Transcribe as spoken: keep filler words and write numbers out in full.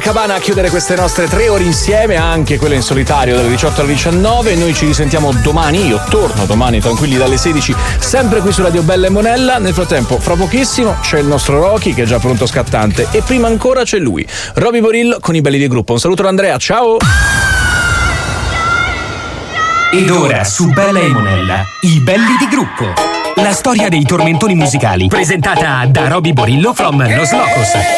Cabana a chiudere queste nostre tre ore insieme, anche quelle in solitario dalle diciotto alle diciannove. Noi ci risentiamo domani, io torno domani tranquilli dalle sedici, sempre qui su Radio Bella e Monella. Nel frattempo, fra pochissimo c'è il nostro Rocky che è già pronto scattante e prima ancora c'è lui, Roby Borillo con i belli di gruppo. Un saluto da Andrea, ciao! Ed ora su Bella e Monella, i belli di gruppo. La storia dei tormentoni musicali, presentata da Roby Borillo from Los Locos.